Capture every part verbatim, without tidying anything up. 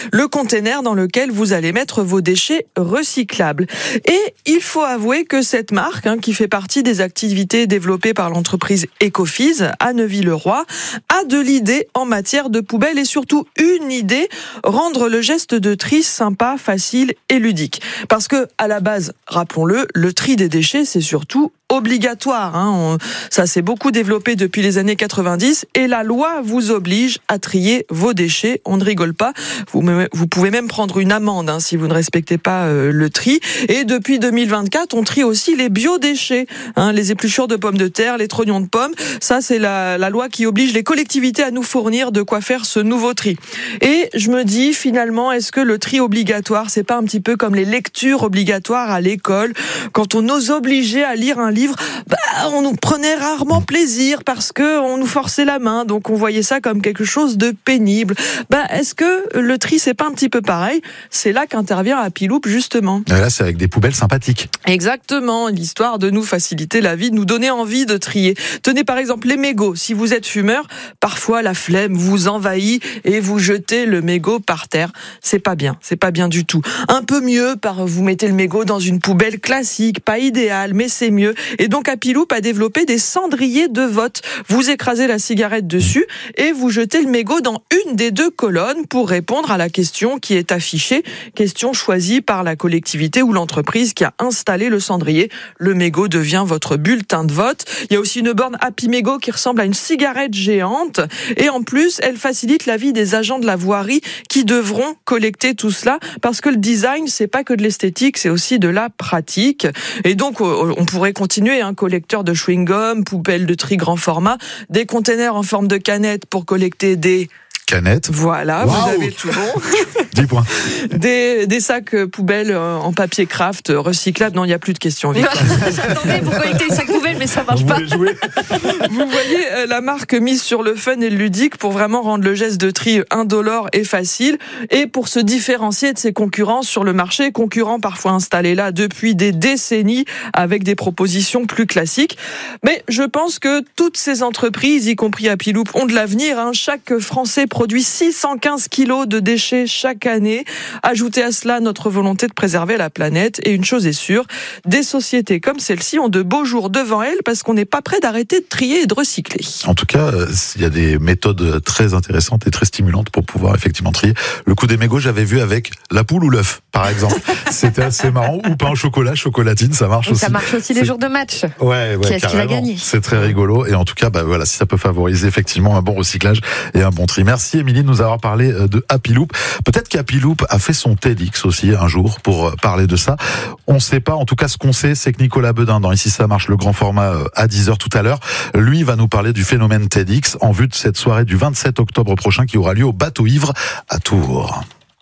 le container dans lequel vous allez mettre vos déchets recyclables. Et il faut avouer que cette marque, hein, qui fait partie des activités développées par l'entreprise Ecofys à Neuville-le-Roi, a de l'idée en matière de poubelles et surtout une idée, rendre le geste de tri sympa, facile et ludique. Parce que, à la base, rappelons-le, le tri des déchets, c'est surtout obligatoire. Hein. On, ça s'est beaucoup développé depuis les années quatre-vingt-dix et la loi vous oblige à trier vos déchets. On ne rigole pas. Vous, vous pouvez même prendre une amende hein, si vous ne respectez pas euh, le tri. Et depuis deux mille vingt-quatre, on trie aussi les biodéchets, hein, les épluchures de pommes de terre, les trognons de pommes. Ça, c'est la, la loi qui oblige les collectivités à nous fournir de quoi faire ce nouveau tri. Et je me dis finalement, est-ce que le tri obligatoire, c'est pas un petit peu comme les lectures obligatoires à l'école, quand on nous obligeait à lire un livre, bah, on nous prenait rarement plaisir parce que on nous forçait la main, donc on voyait ça comme quelque chose de pénible. Bah, est-ce que le tri, c'est pas un petit peu pareil ? C'est là qu'intervient Happy Loop, justement. Et là, c'est avec des poubelles sympathiques. Exactement, l'histoire de nous faciliter la vie, de nous donner envie de trier. Tenez par exemple les mégots. Si vous êtes fumeur, parfois la flemme vous envahit et vous jetez le mégot par terre. C'est pas bien, c'est pas bien du tout. Un peu mieux, par vous mettez le mégot dans une poubelle classique, pas idéal, mais c'est mieux. Et donc Happy Loop a développé des cendriers de vote. Vous écrasez la cigarette dessus et vous jetez le mégot dans une des deux colonnes pour répondre à la question qui est affichée, question choisie par la collectivité ou l'entreprise qui a installé le cendrier. Le mégot devient votre bulletin de vote. Il y a aussi une borne Happy Mégot qui ressemble à une cigarette géante et en plus, elle facilite la vie des agents de la voirie qui devront collecter tout cela parce que le design, c'est pas que de l'esthétique, c'est aussi de la pratique. Et donc, on pourrait continuer, un collecteur de chewing-gum, poubelle de tri grand format, des containers en forme de canette pour collecter des canettes. Voilà, wow. Vous avez tout bon. dix points. Des, des sacs poubelles en papier craft recyclables. Non, il n'y a plus de questions, Victoire. Attendez, vous collectez les sacs poubelles, mais ça marche vous pas. Jouer. Vous voyez, la marque mise sur le fun et le ludique pour vraiment rendre le geste de tri indolore et facile et pour se différencier de ses concurrents sur le marché, concurrents parfois installés là depuis des décennies avec des propositions plus classiques. Mais je pense que toutes ces entreprises, y compris Happy Loop, ont de l'avenir. Hein. Chaque Français produit six cent quinze kilos de déchets chaque année. Ajoutez à cela notre volonté de préserver la planète. Et une chose est sûre, des sociétés comme celle-ci ont de beaux jours devant elles parce qu'on n'est pas prêt d'arrêter de trier et de recycler. En tout cas, il y a des méthodes très intéressantes et très stimulantes pour pouvoir effectivement trier. Le coup des mégots, j'avais vu avec la poule ou l'œuf, par exemple. C'était assez marrant. Ou pain au chocolat, chocolatine, ça marche et aussi. Ça marche aussi les jours de match. Ouais, ouais, qui est-ce qui va gagner ? C'est très rigolo. Et en tout cas, bah voilà, si ça peut favoriser effectivement un bon recyclage et un bon tri. Merci Émilie de nous avoir parlé de Happy Loop. Peut-être qu'Happy Loop a fait son TEDx aussi un jour pour parler de ça. On ne sait pas. En tout cas, ce qu'on sait, c'est que Nicolas Bedin, dans Ici ça marche, le grand format à dix heures tout à l'heure, lui va nous parler du phénomène TEDx en vue de cette soirée du vingt-sept octobre prochain qui aura lieu au Bateau Ivre à Tours.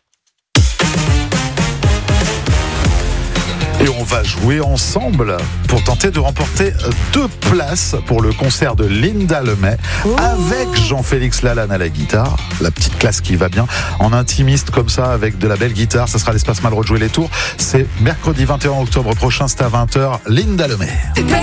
Et on va jouer ensemble pour tenter de remporter deux places pour le concert de Linda Lemay oh. avec Jean-Félix Lalanne à la guitare, la petite classe qui va bien, en intimiste comme ça avec de la belle guitare. Ça sera l'espace Malraux de jouer les tours. C'est mercredi vingt et un octobre prochain, c'est à vingt heures, Linda Lemay.